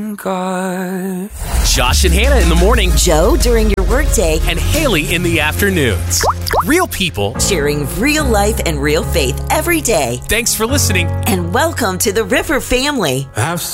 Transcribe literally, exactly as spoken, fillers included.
God. Josh and Hannah in the morning, Joe during your workday, and Haley in the afternoons. Real people. sharing real life and real faith every day. Thanks for listening. And welcome to the River family. Have